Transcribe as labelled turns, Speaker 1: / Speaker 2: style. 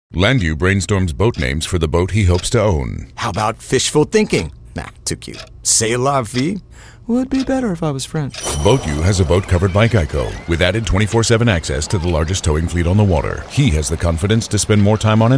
Speaker 1: Landu brainstorms boat names for the boat he hopes to own.
Speaker 2: How about fishful thinking? Nah, too cute. C'est la vie? Would be better if I was French.
Speaker 1: BoatU has a boat covered by Geico, with added 24/7 access to the largest towing fleet on the water. He has the confidence to spend more time on it